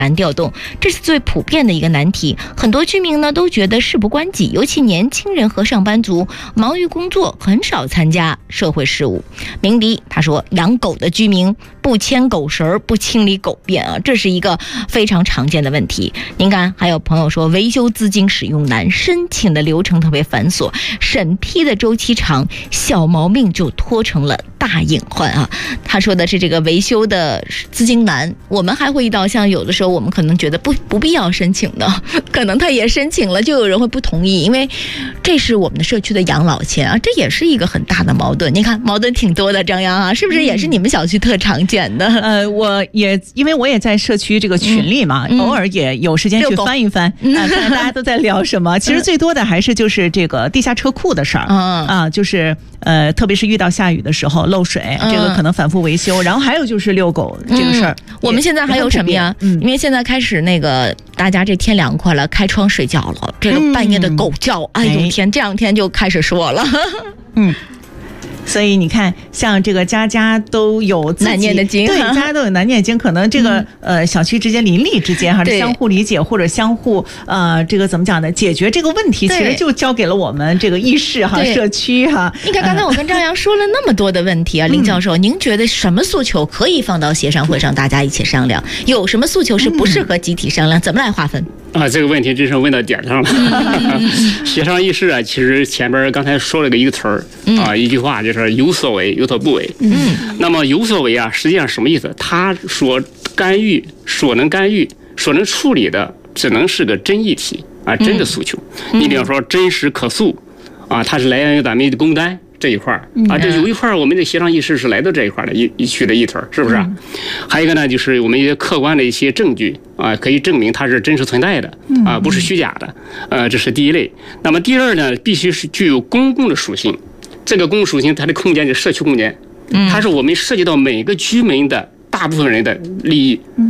难调动，这是最普遍的一个难题。很多居民呢都觉得事不关己，尤其年轻人和上班族忙于工作，很少参加社会事务。鸣笛他说，养狗的居民不牵狗绳不清理狗便啊，这是一个非常常见的问题。您看，还有朋友说维修资金使用难，申请的流程特别繁琐，审批的周期长，小毛病就拖成了大隐患啊。他说的是这个维修的资金难，我们还会遇到像有的时候我们可能觉得不必要申请的，可能他也申请了，就有人会不同意，因为这是我们的社区的养老钱啊，这也是一个很大的矛盾。你看矛盾挺多的，张扬啊，是不是也是你们小区特常见的？ 我也因为我也在社区这个群里嘛，偶尔也有时间去翻一翻，看看大家都在聊什么。其实最多的还是就是这个地下车库的事儿啊，就是特别是遇到下雨的时候漏水，这个可能反复维修。然后还有就是遛狗这个事儿， 我们现在还有什么呀？因为现在开始那个大家这天凉快了，开窗睡觉了，这个半夜的狗叫，哎呦天，这两天就开始说了。 所以你看，像这个家家都有自己难念的经， 对，家家都有难念经。可能这个小区之间邻里之间哈，相互理解或者相互这个怎么讲呢？解决这个问题，其实就交给了我们这个议事哈、社区哈。 你看，刚才我跟张扬说了那么多的问题啊，林教授，您觉得什么诉求可以放到协商会上大家一起商量？有什么诉求是不适合集体商量？怎么来划分？ 这个问题真是问到点上了。协商议事啊，其实前边刚才说了一个词儿啊，一句话就是有所为，有所不为。那么有所为啊，实际上什么意思？他所干预、所能干预、所能处理的，只能是个真议题啊，真的诉求。你比方说真实可诉啊，它是来源于咱们的工单这一块啊，这有一块我们的协商议事是来到这一块的一区的一腿，是不是？还有一个呢，就是我们一些客观的一些证据啊，可以证明它是真实存在的啊，不是虚假的。这是第一类。那么第二呢，必须是具有公共的属性。这个公共属性，它的空间就是社区空间，它是我们涉及到每个居民的大部分人的利益